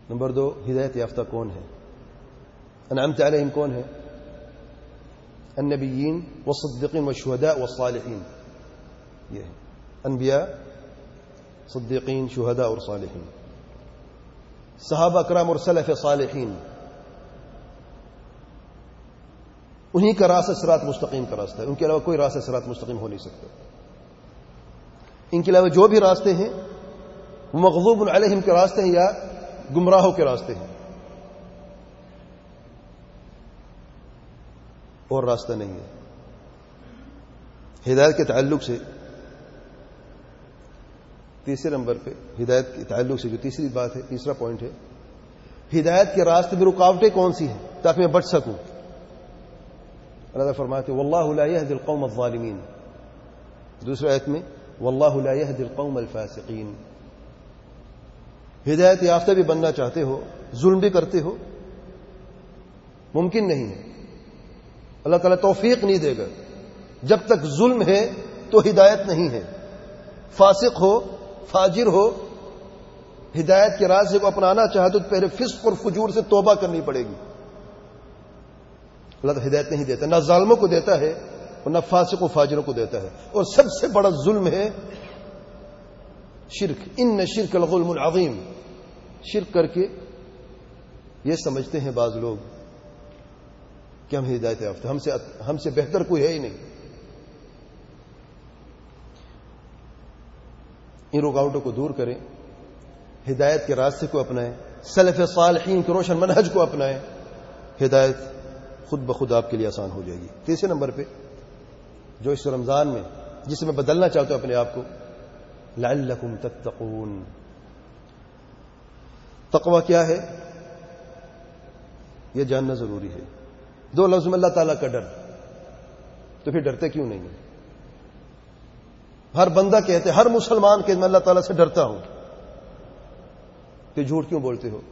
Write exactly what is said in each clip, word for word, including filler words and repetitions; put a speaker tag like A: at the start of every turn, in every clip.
A: Number دو، ہدایت یافتہ کون ہے؟ انعمت علیہم کون ہے؟ النبیین والصدیقین والشہداء والصالحین. یہ ہے انبیاء، صدیقین، شہداء اور صالحین. صحابہ کرام اور سلف صالحین، انہی کا راستہ صراط مستقیم کا راستہ ہے. ان کے علاوہ کوئی راستہ صراط مستقیم ہو نہیں سکتا. ان کے علاوہ جو بھی راستے ہیں وہ مغضوب علیہم کے راستے ہیں یا گمراہوں کے راستے ہیں، اور راستہ نہیں ہے. ہدایت کے تعلق سے تیسرے نمبر پہ، ہدایت کے تعلق سے جو تیسری بات ہے، تیسرا پوائنٹ ہے، ہدایت کے راستے میں رکاوٹیں کون سی ہیں تاکہ میں بچ سکوں. اللہ تعالیٰ فرماتے واللہ لا يهدي القوم الظالمین. دوسرے آیت میں واللہ لا يهدي القوم الفاسقین. ہدایت یافتہ بھی بننا چاہتے ہو، ظلم بھی کرتے ہو، ممکن نہیں ہے. اللہ تعالیٰ توفیق نہیں دے گا. جب تک ظلم ہے تو ہدایت نہیں ہے. فاسق ہو، فاجر ہو، ہدایت کے راستے کو اپنانا چاہے تو پہلے فسق اور فجور سے توبہ کرنی پڑے گی. اللہ تو ہدایت نہیں دیتا، نہ ظالموں کو دیتا ہے اور نہ فاسق و فاجروں کو دیتا ہے. اور سب سے بڑا ظلم ہے شرک. ان شرک الظلم العظیم. شرک کر کے یہ سمجھتے ہیں بعض لوگ کہ ہم ہدایت یافتہ، ہم سے ہم سے بہتر کوئی ہے ہی نہیں. ان رکاوٹوں کو دور کریں، ہدایت کے راستے کو اپنائیں، سلف صالحین کے روشن منہج کو اپنائیں، ہدایت خود بخود آپ کے لیے آسان ہو جائے گی. تیسرے نمبر پہ جو اس رمضان میں جسے میں بدلنا چاہتا ہوں اپنے آپ کو، لعلکم تتقون. تقوی کیا ہے یہ جاننا ضروری ہے. دو لفظ میں اللہ تعالیٰ کا ڈر. تو پھر ڈرتے کیوں نہیں؟ ہر بندہ کہتے، ہر مسلمان کہتے میں اللہ تعالیٰ سے ڈرتا ہوں. پھر جھوٹ کیوں بولتے ہو؟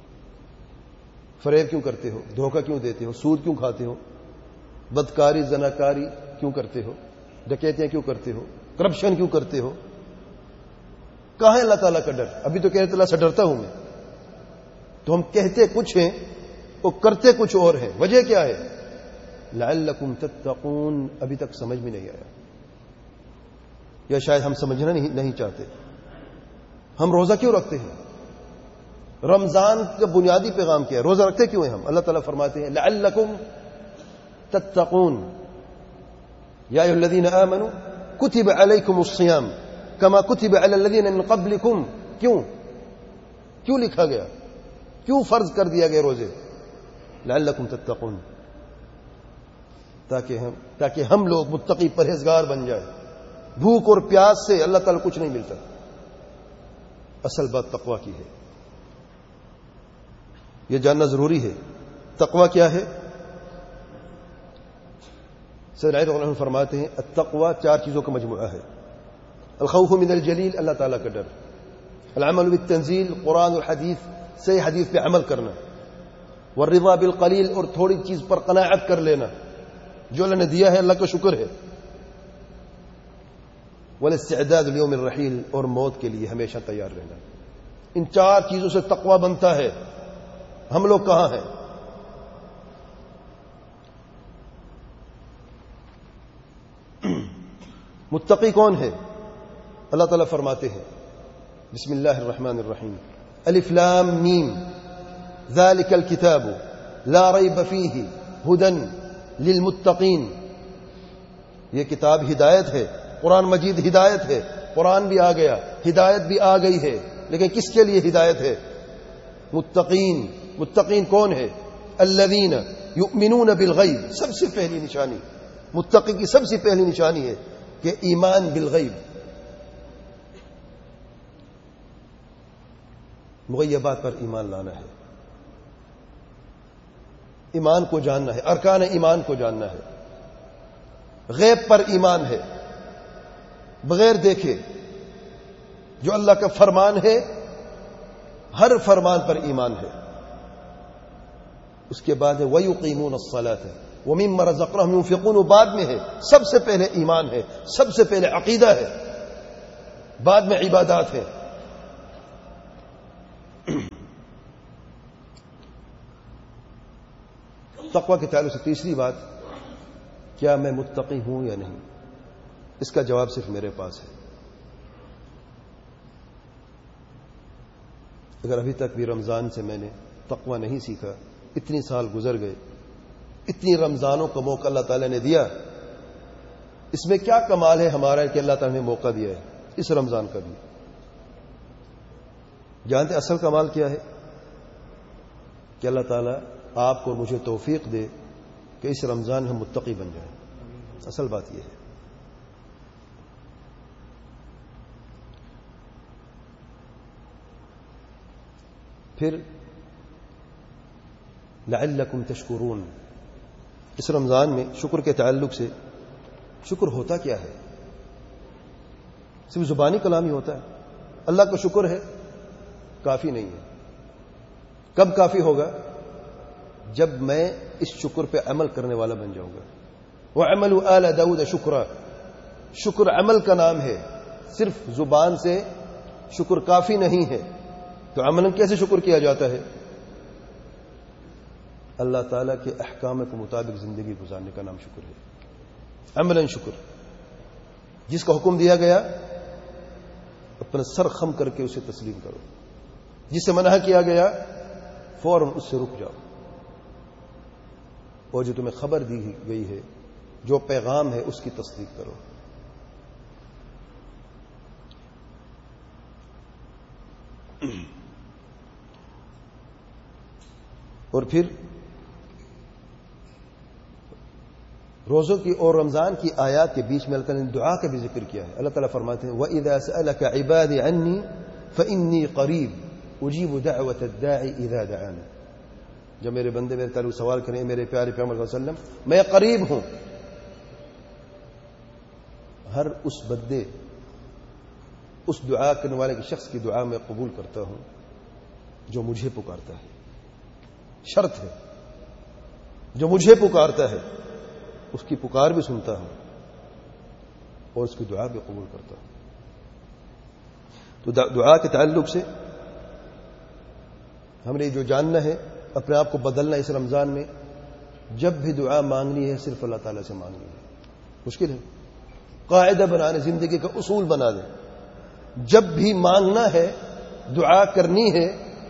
A: فریب کیوں کرتے ہو؟ دھوکہ کیوں دیتے ہو؟ سود کیوں کھاتے ہو؟ بدکاری زناکاری کیوں کرتے ہو؟ ڈکیتیاں کیوں کرتے ہو؟ کرپشن کیوں کرتے ہو؟ کہاں ہے اللہ تعالیٰ کا ڈر؟ ابھی تو کہتے اللہ سے ڈرتا ہوں میں. تو ہم کہتے کچھ ہیں اور کرتے کچھ اور ہیں. وجہ کیا ہے؟ لعلکم تتقون. ابھی تک سمجھ میں نہیں آیا، یا شاید ہم سمجھنا نہیں نہیں چاہتے. ہم روزہ کیوں رکھتے ہیں؟ رمضان کا بنیادی پیغام کیا ہے؟ روزہ رکھتے کیوں ہیں ہم؟ اللہ تعالیٰ فرماتے ہیں لعلکم تتقون یا ایھا الذین آمنوا کتب علیکم الصیام کما کتب علی الذین من قبلکم. کیوں کیوں لکھا گیا؟ کیوں فرض کر دیا گیا روزے؟ لعلکم تتقون، تاکہ ہم تاکہ ہم لوگ متقی پرہیزگار بن جائیں. بھوک اور پیاس سے اللہ تعالیٰ کچھ نہیں ملتا. اصل بات تقوی کی ہے، یہ جاننا ضروری ہے. تقوی کیا ہے؟ سیدنا علی رضی اللہ عنہ فرماتے ہیں التقوی چار چیزوں کا مجموعہ ہے. الخوف من الجلیل، اللہ تعالیٰ کا ڈر. العمل بالتنزیل، قرآن اور حدیث صحیح حدیث پہ عمل کرنا. والرضا بالقلیل، اور تھوڑی چیز پر قناعت کر لینا، جو اللہ نے دیا ہے اللہ کا شکر ہے. والاستعداد لیوم الرحیل، اور موت کے لیے ہمیشہ تیار رہنا. ان چار چیزوں سے تقوی بنتا ہے. ہم لوگ کہاں ہیں؟ متقی کون ہے؟ اللہ تعالیٰ فرماتے ہیں بسم اللہ الرحمن الرحیم الف لام میم ذالک الکتاب لا ریب فیہ ھدی للمتقین. یہ کتاب ہدایت ہے، قرآن مجید ہدایت ہے. قرآن بھی آ گیا، ہدایت بھی آ گئی ہے، لیکن کس کے لیے ہدایت ہے؟ متقین. متقین کون ہے؟ الذین یؤمنون بالغیب. سب سے پہلی نشانی متقی کی، سب سے پہلی نشانی ہے کہ ایمان بالغیب، مغیبات پر ایمان لانا ہے، ایمان کو جاننا ہے، ارکان ایمان کو جاننا ہے. غیب پر ایمان ہے، بغیر دیکھے. جو اللہ کا فرمان ہے ہر فرمان پر ایمان ہے. اس کے بعد ہے وَيُقِيمُونَ الصَّلَاةَ وَمِمَّا رَزَقْنَاهُمْ يُنْفِقُونَ. بعد میں ہے، سب سے پہلے ایمان ہے، سب سے پہلے عقیدہ ہے، بعد میں عبادات ہے. تقوی کے تعلق سے تیسری بات، کیا میں متقی ہوں یا نہیں؟ اس کا جواب صرف میرے پاس ہے. اگر ابھی تک بھی رمضان سے میں نے تقوی نہیں سیکھا، اتنی سال گزر گئے، اتنی رمضانوں کا موقع اللہ تعالیٰ نے دیا، اس میں کیا کمال ہے ہمارا کہ اللہ تعالیٰ نے موقع دیا ہے اس رمضان کا بھی؟ جانتے اصل کمال کیا ہے؟ کہ اللہ تعالیٰ آپ کو مجھے توفیق دے کہ اس رمضان ہم متقی بن جائیں. اصل بات یہ ہے. پھر لعلکم تشکرون، اس رمضان میں شکر کے تعلق سے شکر ہوتا کیا ہے؟ صرف زبانی کلام ہی ہوتا ہے. اللہ کا شکر ہے کافی نہیں ہے. کب کافی ہوگا؟ جب میں اس شکر پہ عمل کرنے والا بن جاؤں گا. وَعَمَلُ آلَ دَاوُدَ شُكْرًا، شکر عمل کا نام ہے. صرف زبان سے شکر کافی نہیں ہے. تو عملاً کیسے شکر کیا جاتا ہے؟ اللہ تعالیٰ کے احکام کے مطابق زندگی گزارنے کا نام شکر ہے. عملاً شکر، جس کا حکم دیا گیا اپنا سر خم کر کے اسے تسلیم کرو، جس سے منع کیا گیا فوراً اس سے رک جاؤ، اور جو تمہیں خبر دی گئی ہے، جو پیغام ہے، اس کی تصدیق کرو. اور پھر روزوں کی اور رمضان کی آیات کے بیچ میں اللہ تعالیٰ نے دعا کا بھی ذکر کیا ہے. اللہ تعالیٰ فرماتے ہیں وَإِذَا سَأَلَكَ عِبَادِي عَنِّي فَإِنِّي قَرِيبٌ أُجِيبُ دَعْوَةَ الدَّاعِ إِذَا دَعَانِ. جب میرے بندے میرے تعلق سوال کریں میرے پیارے پیغمبر صلی اللہ علیہ وسلم، میں قریب ہوں. ہر اس بندے، اس دعا کرنے والے کے شخص کی دعا میں قبول کرتا ہوں جو مجھے پکارتا ہے. شرط ہے، جو مجھے پکارتا ہے اس کی پکار بھی سنتا ہوں اور اس کی دعا بھی قبول کرتا ہوں. تو دعا کے تعلق سے ہم نے جو جاننا ہے، اپنے آپ کو بدلنا اس رمضان میں. جب بھی دعا مانگنی ہے صرف اللہ تعالیٰ سے مانگنی ہے. مشکل ہے، قاعدہ بنانے، زندگی کا اصول بنا دیں. جب بھی مانگنا ہے، دعا کرنی ہے،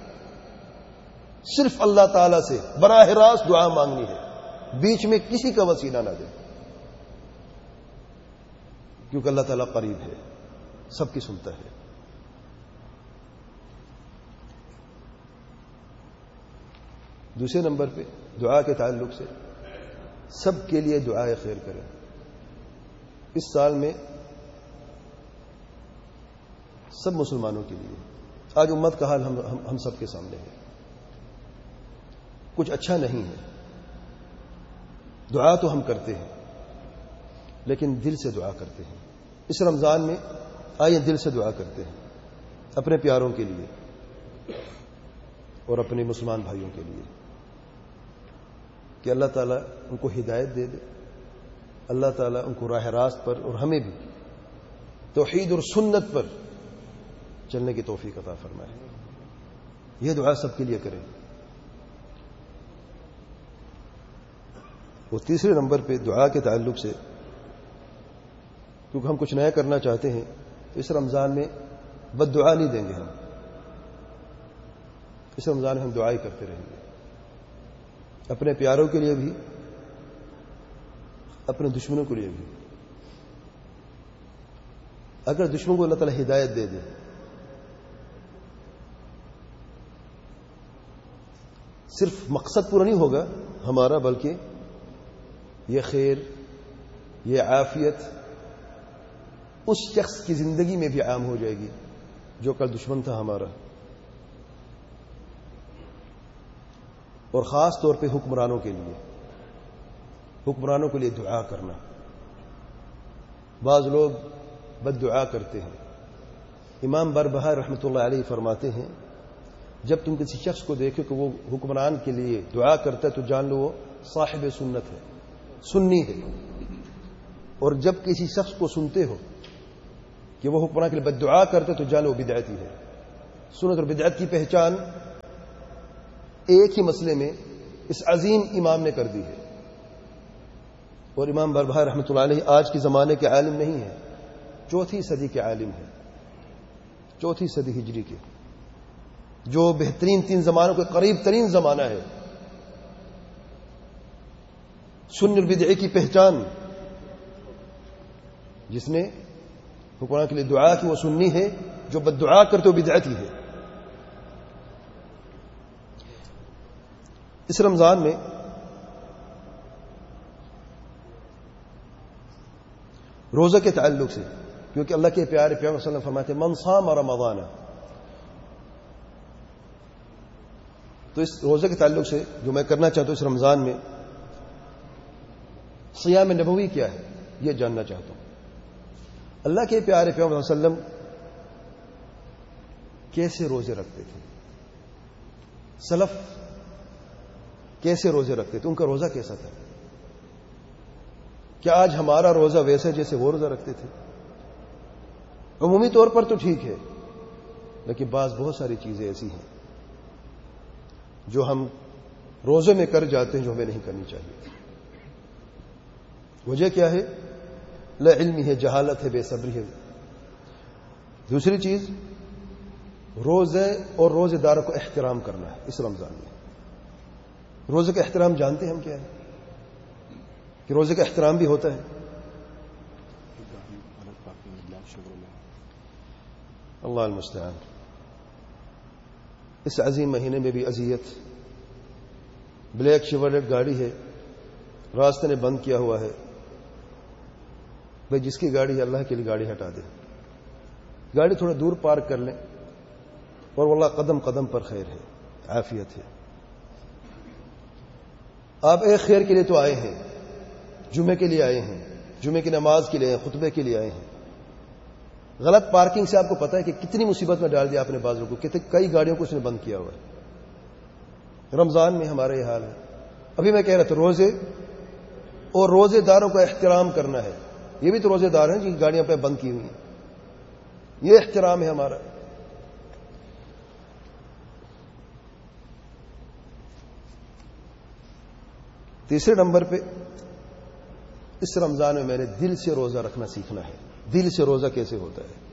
A: صرف اللہ تعالیٰ سے براہ راست دعا مانگنی ہے، بیچ میں کسی کا وسیلہ نہ دیں. کیونکہ اللہ تعالیٰ قریب ہے، سب کی سنتا ہے. دوسرے نمبر پہ دعا کے تعلق سے سب کے لیے دعائے خیر کریں. اس سال میں سب مسلمانوں کے لیے. آج امت کا حال ہم, ہم, ہم سب کے سامنے ہے. کچھ اچھا نہیں ہے. دعا تو ہم کرتے ہیں لیکن دل سے دعا کرتے ہیں. اس رمضان میں آئیے دل سے دعا کرتے ہیں اپنے پیاروں کے لیے اور اپنے مسلمان بھائیوں کے لیے کہ اللہ تعالیٰ ان کو ہدایت دے دے. اللہ تعالیٰ ان کو راہ راست پر اور ہمیں بھی توحید اور سنت پر چلنے کی توفیق عطا فرمائے. یہ دعا سب کے لیے کریں. اور تیسرے نمبر پہ دعا کے تعلق سے، کیونکہ ہم کچھ نیا کرنا چاہتے ہیں تو اس رمضان میں بد دعا نہیں دیں گے. ہم اس رمضان میں ہم دعا ہی کرتے رہیں گے، اپنے پیاروں کے لیے بھی، اپنے دشمنوں کے لیے بھی. اگر دشمن کو اللہ تعالیٰ ہدایت دے دے، صرف مقصد پورا نہیں ہوگا ہمارا، بلکہ یہ خیر، یہ عافیت اس شخص کی زندگی میں بھی عام ہو جائے گی جو کل دشمن تھا ہمارا. اور خاص طور پہ حکمرانوں کے لیے حکمرانوں کے لیے دعا کرنا. بعض لوگ بد دعا کرتے ہیں. امام بربہار رحمۃ اللہ علیہ فرماتے ہیں جب تم کسی شخص کو دیکھو کہ وہ حکمران کے لیے دعا کرتا ہے تو جان لو وہ صاحب سنت ہے، سنی ہے. اور جب کسی شخص کو سنتے ہو کہ وہ حکمران کے لیے بد دعا کرتا ہے تو جان لو بدعتی ہے. سنت اور بدعت کی پہچان ایک ہی مسئلے میں اس عظیم امام نے کر دی ہے. اور امام بربہار رحمۃ اللہ علیہ آج کے زمانے کے عالم نہیں ہیں، چوتھی صدی کے عالم ہیں، چوتھی صدی ہجری کے، جو بہترین تین زمانوں کے قریب ترین زمانہ ہے. سن البدع کی پہچان، جس نے حکمران کے لیے دعا کی وہ سنی ہے، جو بد دعا کرتے وہ بدعتی ہے. اس رمضان میں روزہ کے تعلق سے، کیونکہ اللہ کے پیارے پیغمبر صلی اللہ علیہ وسلم فرماتے ہیں من صام رمضان، تو اس روزے کے تعلق سے جو میں کرنا چاہتا ہوں اس رمضان میں، صیام نبوی کیا ہے یہ جاننا چاہتا ہوں. اللہ کے پیارے پیغمبر صلی اللہ علیہ وسلم کیسے روزے رکھتے تھے، سلف کیسے روزے رکھتے تھے، ان کا روزہ کیسا تھا؟ کیا آج ہمارا روزہ ویسا جیسے وہ روزہ رکھتے تھے؟ عمومی طور پر تو ٹھیک ہے، لیکن بعض بہت ساری چیزیں ایسی ہیں جو ہم روزے میں کر جاتے ہیں جو ہمیں نہیں کرنی چاہیے. وجہ کیا ہے؟ لا علمی ہے، جہالت ہے، بے صبری ہے. دوسری چیز روزے اور روزے داروں کو احترام کرنا ہے. اس رمضان میں روزے کا احترام جانتے ہیں ہم کیا ہے کہ روزے کا احترام بھی ہوتا ہے. اللہ المستعان. اس عظیم مہینے میں بھی اذیت. بلیک شیورلیٹ گاڑی ہے، راستے نے بند کیا ہوا ہے. بھائی جس کی گاڑی ہے اللہ کے لیے گاڑی ہٹا دے، گاڑی تھوڑا دور پارک کر لیں، اور واللہ قدم قدم پر خیر ہے، عافیت ہے. آپ ایک خیر کے لیے تو آئے ہیں، جمعے کے لیے آئے ہیں، جمعے کی نماز کے لیے آئے ہیں، خطبے کے لیے آئے ہیں. غلط پارکنگ سے آپ کو پتا ہے کہ کتنی مصیبت میں ڈال دیا آپ نے بازوں کو، کتنے کئی گاڑیوں کو اس نے بند کیا ہوا ہے. رمضان میں ہمارا یہ حال ہے. ابھی میں کہہ رہا تھا روزے اور روزے داروں کا احترام کرنا ہے. یہ بھی تو روزے دار ہیں جن کی گاڑیاں پہ بند کی ہوئی ہیں. یہ احترام ہے ہمارا. تیسرے نمبر پہ اس رمضان میں میں نے دل سے روزہ رکھنا سیکھنا ہے. دل سے روزہ کیسے ہوتا ہے؟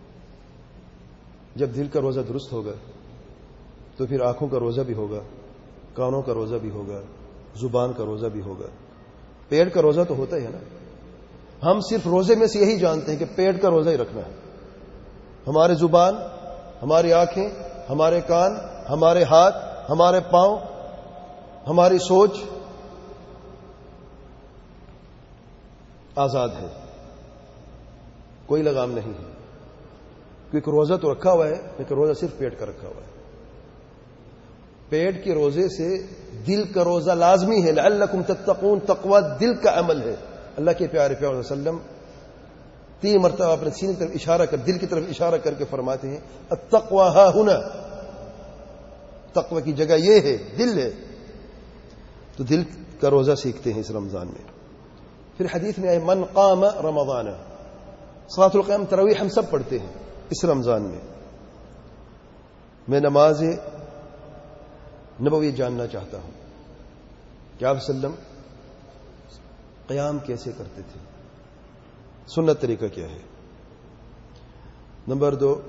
A: جب دل کا روزہ درست ہوگا تو پھر آنکھوں کا روزہ بھی ہوگا، کانوں کا روزہ بھی ہوگا، زبان کا روزہ بھی ہوگا. پیٹ کا روزہ تو ہوتا ہی ہے نا. ہم صرف روزے میں سے یہی جانتے ہیں کہ پیٹ کا روزہ ہی رکھنا ہے. ہمارے زبان، ہماری آنکھیں، ہمارے کان، ہمارے ہاتھ، ہمارے پاؤں، ہماری سوچ آزاد ہے، کوئی لگام نہیں ہے. کیونکہ روزہ تو رکھا ہوا ہے، لیکن روزہ صرف پیٹ کا رکھا ہوا ہے. پیٹ کے روزے سے دل کا روزہ لازمی ہے. لعلکم تتقون، تقوی دل کا عمل ہے. اللہ کے پیارے پیغمبر صلی اللہ علیہ وسلم تین مرتبہ اپنے سینے کی طرف اشارہ کر، دل کی طرف اشارہ کر کے فرماتے ہیں التقوی ہا ہنا، تقوی کی جگہ یہ ہے، دل ہے. تو دل کا روزہ سیکھتے ہیں اس رمضان میں. پھر حدیث میں آئے من قام رمضان، صلاۃ القیام تراویح ہم سب پڑھتے ہیں اس رمضان میں. میں نماز نبوی جاننا چاہتا ہوں کہ آپ صلی اللہ علیہ وسلم قیام کیسے کرتے تھے، سنت طریقہ کیا ہے. نمبر دو،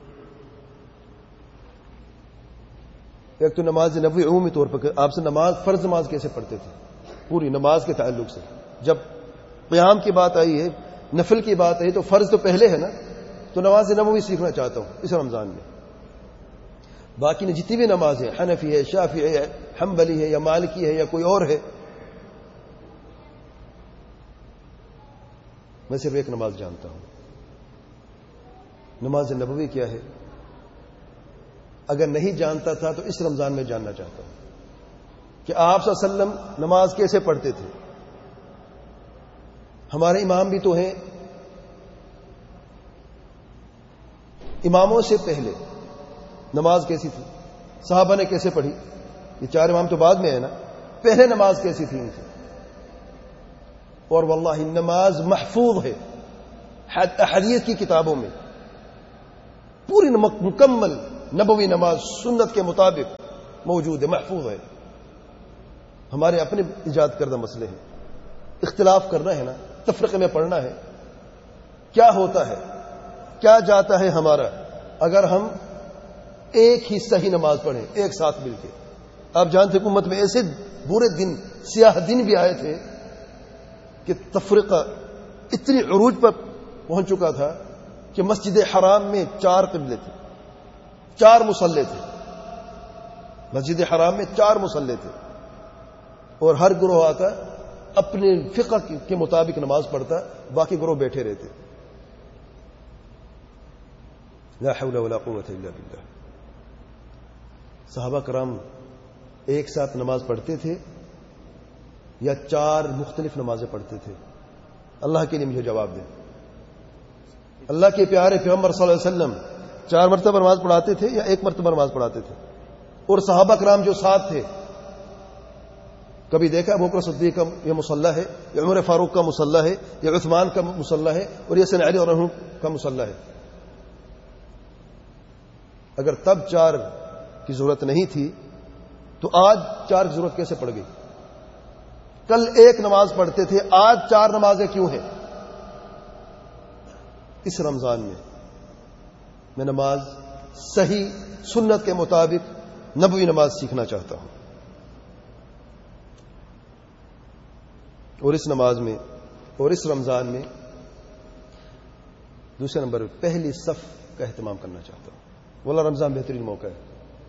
A: ایک تو نماز نبوی عمومی طور پر آپ سے نماز فرض نماز کیسے پڑھتے تھے پوری نماز کے تعلق سے. جب قیام کی بات آئی ہے، نفل کی بات آئی، تو فرض تو پہلے ہے نا. تو نماز نبوی سیکھنا چاہتا ہوں اس رمضان میں. باقی نے جتنی بھی نماز ہے، حنفی ہے، شافعی ہے، حنبلی ہے، یا مالکی ہے، یا کوئی اور ہے، میں صرف ایک نماز جانتا ہوں. نماز نبوی کیا ہے؟ اگر نہیں جانتا تھا تو اس رمضان میں جاننا چاہتا ہوں کہ آپ صلی اللہ علیہ وسلم نماز کیسے پڑھتے تھے. ہمارے امام بھی تو ہیں، اماموں سے پہلے نماز کیسی تھی، صحابہ نے کیسے پڑھی. یہ چار امام تو بعد میں ہے نا. پہلے نماز کیسی تھی ان سے. اور واللہ نماز محفوظ ہے احادیث کی کتابوں میں، پوری مکمل نبوی نماز سنت کے مطابق موجود ہے، محفوظ ہے. ہمارے اپنے ایجاد کردہ مسئلے ہیں. اختلاف کرنا ہے نا, تفرقے میں پڑھنا ہے. کیا ہوتا ہے, کیا جاتا ہے ہمارا اگر ہم ایک ہی صحیح نماز پڑھیں ایک ساتھ مل کے. آپ جانتے ہیں امت میں ایسے برے دن, سیاہ دن بھی آئے تھے کہ تفرقہ اتنی عروج پر پہنچ چکا تھا کہ مسجد حرام میں چار قبلے تھے, چار مصلے تھے. مسجد حرام میں چار مصلے تھے اور ہر گروہ آتا اپنے فقہ کے مطابق نماز پڑھتا, باقی گروہ بیٹھے رہتے. لا حول ولا قوة الا باللہ. صحابہ کرام ایک ساتھ نماز پڑھتے تھے یا چار مختلف نمازیں پڑھتے تھے؟ اللہ کے لیے مجھے جواب دیں. اللہ کے پیارے پیغمبر صلی اللہ علیہ وسلم چار مرتبہ نماز پڑھاتے تھے یا ایک مرتبہ نماز پڑھاتے تھے؟ اور صحابہ کرام جو ساتھ تھے, کبھی دیکھا ابو بکر صدیق کا یہ مصلی ہے, یا عمر فاروق کا مصلی ہے, یا عثمان کا مصلی ہے, اور یہ سیدنا علی اور عنہ کا مصلی ہے؟ اگر تب چار کی ضرورت نہیں تھی تو آج چار کی ضرورت کیسے پڑ گئی؟ کل ایک نماز پڑھتے تھے, آج چار نمازیں کیوں ہیں؟ اس رمضان میں میں نماز صحیح سنت کے مطابق نبوی نماز سیکھنا چاہتا ہوں. اور اس نماز میں اور اس رمضان میں دوسرے نمبر پہلی صف کا اہتمام کرنا چاہتا ہوں. واللہ رمضان بہترین موقع ہے.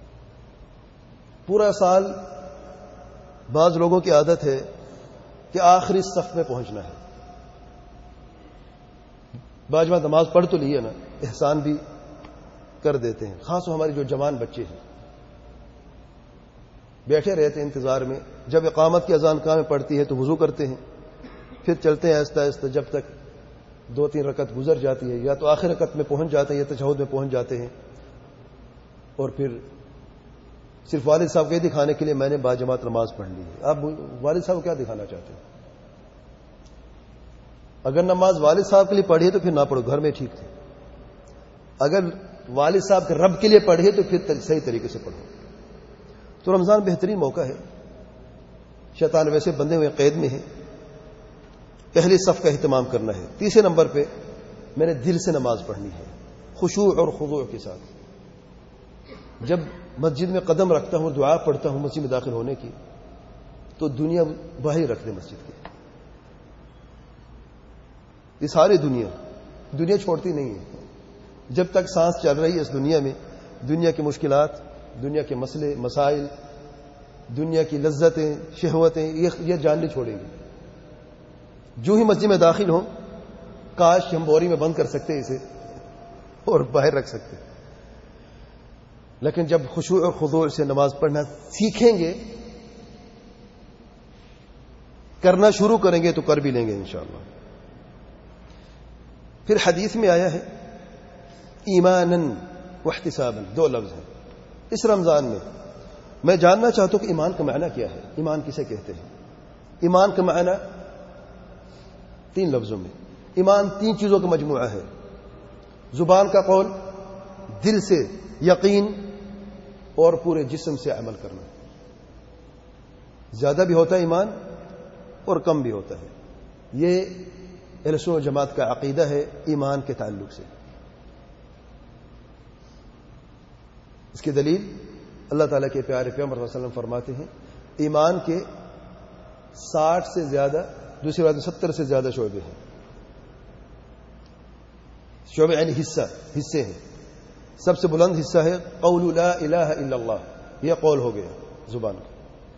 A: پورا سال بعض لوگوں کی عادت ہے کہ آخری صف میں پہنچنا ہے. بعض بات نماز پڑھ تو لی ہے نا, احسان بھی کر دیتے ہیں. خاص طور ہمارے جو جوان بچے ہیں بیٹھے رہتے ہیں انتظار میں. جب اقامت کی اذان کہاں میں پڑتی ہے تو وضو کرتے ہیں, پھر چلتے ہیں آہستہ آہستہ جب تک دو تین رکعت گزر جاتی ہے, یا تو آخر رکعت میں پہنچ جاتے ہیں یا تشہد میں پہنچ جاتے ہیں, اور پھر صرف والد صاحب کے دکھانے کے لیے میں نے باجماعت نماز پڑھ لی ہے. آپ والد صاحب کو کیا دکھانا چاہتے ہیں؟ اگر نماز والد صاحب کے لیے پڑھی تو پھر نہ پڑھو, گھر میں ٹھیک تھے. اگر والد صاحب کے رب کے لیے پڑھی تو پھر صحیح طریقے سے پڑھو. تو رمضان بہترین موقع ہے. شیطان ویسے بندے ہوئے قید میں ہے. پہلی صف کا اہتمام کرنا ہے. تیسرے نمبر پہ میں نے دل سے نماز پڑھنی ہے, خشوع اور خضوع کے ساتھ. جب مسجد میں قدم رکھتا ہوں, دعا پڑھتا ہوں مسجد میں داخل ہونے کی, تو دنیا باہر رکھ دے مسجد کی. یہ ساری دنیا دنیا چھوڑتی نہیں ہے. جب تک سانس چل رہی ہے اس دنیا میں, دنیا کی مشکلات, دنیا کے مسئلے مسائل, دنیا کی لذتیں شہوتیں یہ جان نہیں چھوڑیں گی. جو ہی مسجد میں داخل ہوں, کاش ہم بوری میں بند کر سکتے اسے اور باہر رکھ سکتے. لیکن جب خشوع اور خضوع سے نماز پڑھنا سیکھیں گے, کرنا شروع کریں گے تو کر بھی لیں گے انشاءاللہ. پھر حدیث میں آیا ہے ایماناً واحتساباً, دو لفظ ہیں اس رمضان میں. میں جاننا چاہتا ہوں کہ ایمان کا معنی کیا ہے, ایمان کسے کہتے ہیں؟ ایمان کا معنی تین لفظوں میں. ایمان تین چیزوں کا مجموعہ ہے. زبان کا قول, دل سے یقین, اور پورے جسم سے عمل کرنا. زیادہ بھی ہوتا ہے ایمان اور کم بھی ہوتا ہے. یہ اہل سنت و جماعت کا عقیدہ ہے ایمان کے تعلق سے. اس کی دلیل اللہ تعالیٰ کے پیارے پیغمبر صلی اللہ علیہ وسلم فرماتے ہیں ایمان کے ساٹھ سے زیادہ, دوسری بات ستر سے زیادہ شعبے ہیں. شعبے یعنی حصہ حصے ہیں. سب سے بلند حصہ ہے قول لا الہ الا اللہ, یہ قول ہو گیا زبان کا.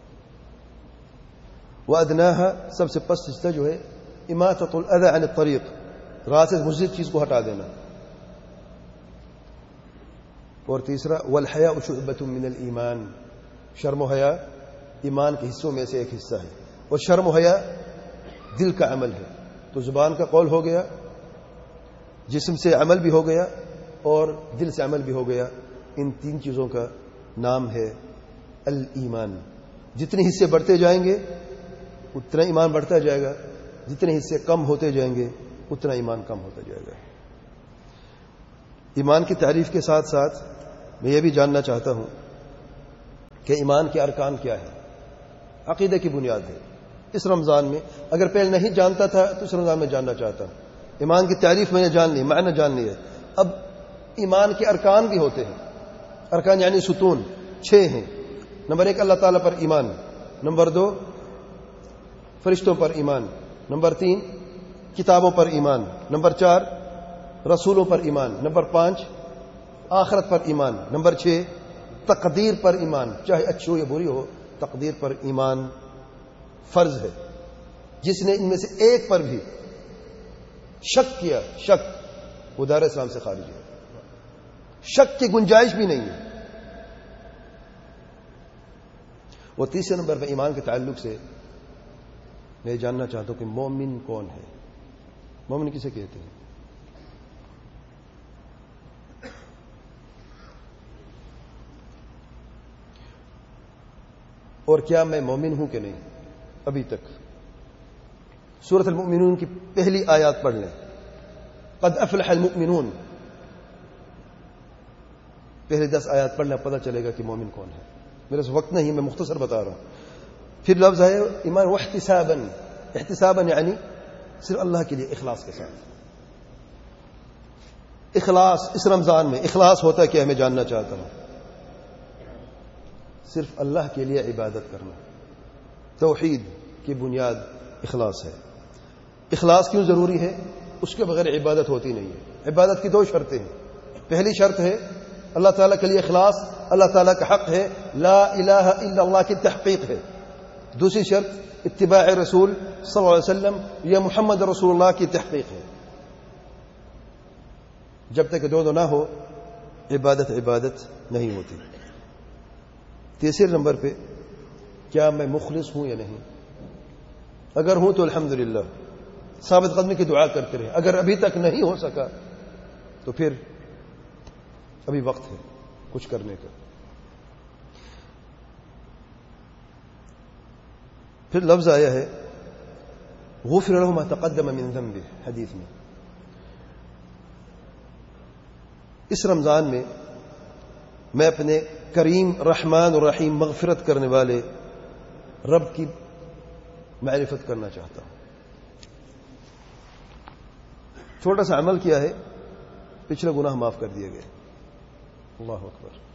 A: وادناها, سب سے پست حصہ جو ہے اماطۃ الاذى عن الطریق, راہ سے مضر چیز کو ہٹا دینا. اور تیسرا والحیاء شعبۃ من الایمان, شرم و حیا ایمان کے حصوں میں سے ایک حصہ ہے. اور شرم و حیا دل کا عمل ہے. تو زبان کا قول ہو گیا, جسم سے عمل بھی ہو گیا, اور دل سے عمل بھی ہو گیا. ان تین چیزوں کا نام ہے الایمان. جتنے حصے بڑھتے جائیں گے اتنا ایمان بڑھتا جائے گا, جتنے حصے کم ہوتے جائیں گے اتنا ایمان کم ہوتا جائے گا. ایمان کی تعریف کے ساتھ ساتھ میں یہ بھی جاننا چاہتا ہوں کہ ایمان کے ارکان کیا ہے. عقیدے کی بنیاد ہے. اس رمضان میں اگر پہلے نہیں جانتا تھا تو اس رمضان میں جاننا چاہتا ہوں. ایمان کی تعریف میں نے جان لی, معنی جان لی ہے. اب ایمان کے ارکان بھی ہوتے ہیں. ارکان یعنی ستون چھ ہیں. نمبر ایک اللہ تعالیٰ پر ایمان, نمبر دو فرشتوں پر ایمان, نمبر تین کتابوں پر ایمان, نمبر چار رسولوں پر ایمان, نمبر پانچ آخرت پر ایمان, نمبر چھ تقدیر پر ایمان, چاہے اچھی ہو یا بری ہو تقدیر پر ایمان فرض ہے. جس نے ان میں سے ایک پر بھی شک کیا, شک وہ دار اسلام سے خارج ہے. شک کی گنجائش بھی نہیں ہے. وہ تیسرے نمبر پر ایمان کے تعلق سے میں جاننا چاہتا ہوں کہ مومن کون ہے. مومن کسے کہتے ہیں؟ اور کیا میں مومن ہوں کہ نہیں؟ ابھی تک سورۃ المؤمنون کی پہلی آیات پڑھ لیں. قد افلح المؤمنون, پہلے دس آیات پڑھنا پتہ چلے گا کہ مومن کون ہے. میرے سے وقت نہیں, میں مختصر بتا رہا ہوں. پھر لفظ ہے ایمان واحتسابا. احتسابا یعنی صرف اللہ کے لیے اخلاص کے ساتھ. اخلاص اس رمضان میں اخلاص ہوتا ہے کہ میں جاننا چاہتا ہوں. صرف اللہ کے لیے عبادت کرنا. توحید کی بنیاد اخلاص ہے. اخلاص کیوں ضروری ہے؟ اس کے بغیر عبادت ہوتی نہیں ہے. عبادت کی دو شرطیں ہیں. پہلی شرط ہے اللہ تعالیٰ کے لیے اخلاص, اللہ تعالیٰ کا حق ہے, لا الہ الا اللہ کی تحقیق ہے. دوسری شرط اتباع رسول صلی اللہ علیہ وسلم یا محمد رسول اللہ کی تحقیق ہے. جب تک دونوں نہ ہو عبادت عبادت نہیں ہوتی. تیسرے نمبر پہ کیا میں مخلص ہوں یا نہیں؟ اگر ہوں تو الحمدللہ ثابت قدمی کی دعا کرتے رہے. اگر ابھی تک نہیں ہو سکا تو پھر ابھی وقت ہے کچھ کرنے کا. پھر لفظ آیا ہے غفر له ما تقدم من ذنبه حدیث میں. اس رمضان میں میں اپنے کریم رحمان اور رحیم مغفرت کرنے والے رب کی معرفت کرنا چاہتا ہوں. چھوٹا سا عمل کیا ہے, پچھلے گناہ معاف کر دیے گئے. اللہ اکبر.